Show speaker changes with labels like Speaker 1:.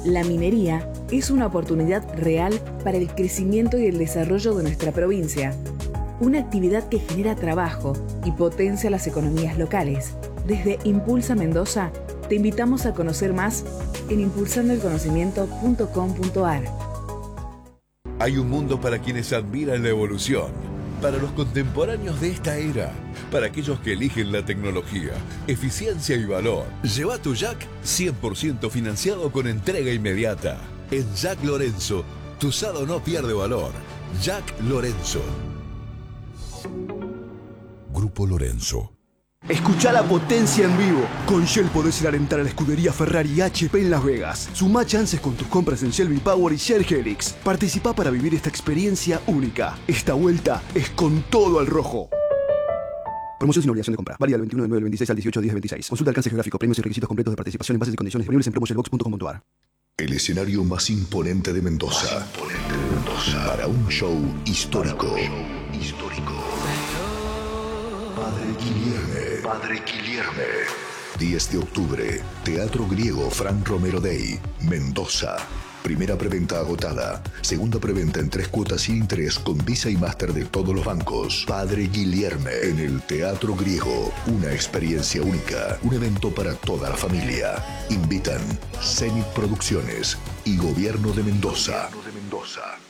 Speaker 1: La minería es una oportunidad real para el crecimiento y el desarrollo de nuestra provincia. Una actividad que genera trabajo y potencia las economías locales. Desde Impulsa Mendoza, te invitamos a conocer más en impulsandoelconocimiento.com.ar.
Speaker 2: Hay un mundo para quienes admiran la evolución, para los contemporáneos de esta era, para aquellos que eligen la tecnología, eficiencia y valor. Lleva tu Jack 100% financiado con entrega inmediata. En Jack Lorenzo, tu usado no pierde valor. Jack Lorenzo. Grupo Lorenzo.
Speaker 3: Escucha la potencia en vivo. Con Shell podés ir a alentar a la escudería Ferrari y HP en Las Vegas. Sumá chances con tus compras en Shell V-Power y Shell Helix. Participá para vivir esta experiencia única. Esta vuelta es con todo al rojo. Promoción sin obligación de compra. Válida del 21 de 9 del 26 al 18 de 10 del 26. Consulta alcance geográfico, premios y requisitos completos de participación en bases y condiciones disponibles en promoshellbox.com.ar.
Speaker 4: El escenario más imponente de Mendoza. Para un show histórico. Padre Guilherme. 10 de octubre. Teatro Griego Fran Romero Day. Mendoza. Primera preventa agotada. Segunda preventa en 3 cuotas sin interés con Visa y Master de todos los bancos. Padre Guilherme en el Teatro Griego. Una experiencia única. Un evento para toda la familia. Invitan Zenit Producciones y Gobierno de Mendoza.